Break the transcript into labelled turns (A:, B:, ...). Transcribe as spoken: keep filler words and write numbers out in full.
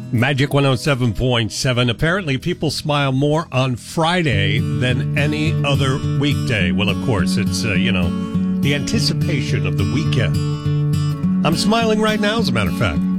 A: Magic one oh seven point seven. Apparently, people smile more on Friday than any other weekday. Well, of course, it's, uh, you know, the anticipation of the weekend. I'm smiling right now, as a matter of fact.